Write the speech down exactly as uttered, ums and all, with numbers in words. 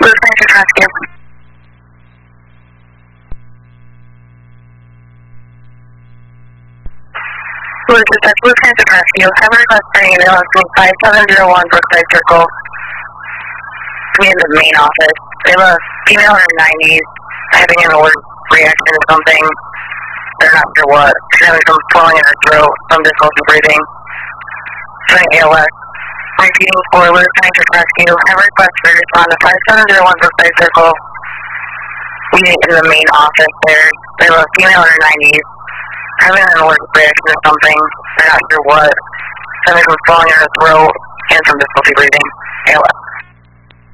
Blue Science Rescue. Blue Dispatch, Blue Science Rescue. Have a request for an ambulance to five seven zero one Brookside Circle. Me in the main office. They have a female in her nineties having an allergic reaction to something. They're not sure what. She's having some swelling in her throat, some difficulty breathing. Showing A L S. Repeating for Blue Science Rescue. Have a request for a respond to five seven zero one Brookside Circle. Meeting in the main office there. They have a female in her nineties having an allergic reaction to something. They're not sure what. Having some swelling in her throat and some difficulty breathing. A L S.